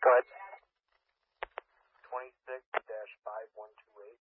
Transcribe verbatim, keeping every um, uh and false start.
Go ahead. twenty-six dash five one two eight.